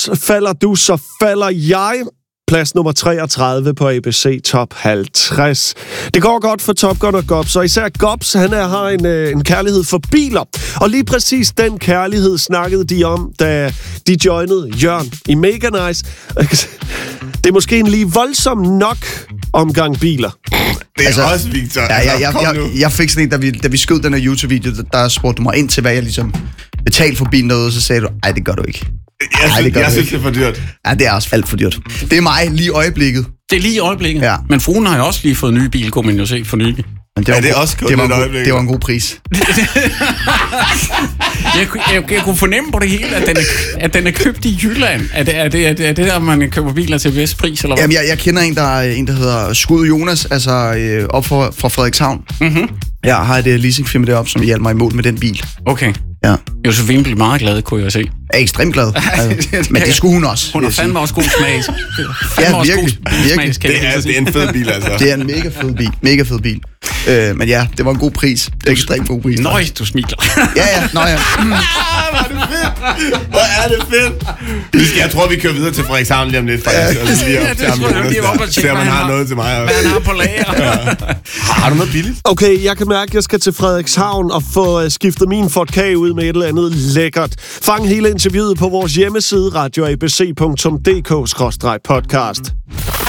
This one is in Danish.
Gops, falder du, så falder jeg. Plads nummer 33 på ABC Top 50. Det går godt for Top Gun og Gops, og især Gops, han har en kærlighed for biler. Og lige præcis den kærlighed snakkede de om, da de joinede Jørn i Mega Nice. Det er måske en lige voldsom nok omgang biler. Det er også Victor. Jeg fik sådan en, da vi skød den her YouTube-video, der spurgte du mig ind til, hvad jeg ligesom betalte for bilen derude, så sagde du, ej, det gør du ikke. Jeg synes, det er for dyrt. Ja, det er også alt for dyrt. Det er mig lige i øjeblikket. Det er lige i øjeblikket. Ja. Men fruen har jo også lige fået en ny bil, kunne man jo se for nylig. Men det var en god pris. Jeg kunne fornemme på det hele, at den er købt i Jylland. Er det der, man køber biler til Vestpris, eller hvad? Jamen, jeg kender en, der hedder Skud Jonas, altså op fra Frederikshavn. Mm-hmm. Jeg har et leasingfirma deroppe, som hjælper mig i mål med den bil. Okay. Ja. Josefine blev meget glad, kunne jeg se. Jeg er ekstremt glad. Altså, men det skulle hun også. Hun har fandme også god smag. Ja, virkelig. Det er en fed bil, altså. Det er en mega fed bil. Men ja, det var en god pris. Det er ekstremt god pris. Nøj, du smiler. Ja. Nå ja. Hvor er det fedt. Jeg tror, vi kører videre til Frederikshavn lige om lidt, faktisk. Ja, det tror jeg, vi er oppe og tjekke, om han har noget til mig. Hvad han har på lager. Har du noget billigt? Okay, jeg kan mærke, at jeg skal til Frederikshavn og få skiftet min Ford Ka ud med et eller andet lækkert. Fang hele interviewet på vores hjemmeside radioabc.dk/podcast.